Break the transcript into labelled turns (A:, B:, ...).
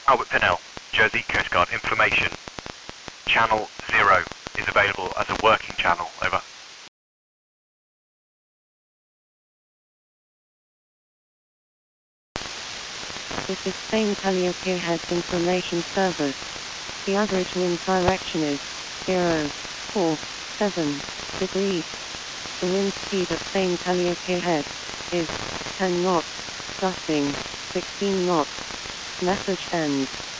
A: Albert Pinnell, Jersey Coast Guard information. Channel 0 is available as a working channel, over.
B: This is Spain Calliope Head Information Service. The average wind direction is 047 degrees. The wind speed at Spain Calliope Head is 10 knots, gusting 16 knots. Message ends.